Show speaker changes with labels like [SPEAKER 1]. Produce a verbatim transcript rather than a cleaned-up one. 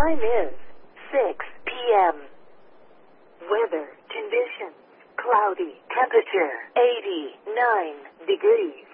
[SPEAKER 1] time is six p m Weather conditions: cloudy. Temperature eighty-nine degrees.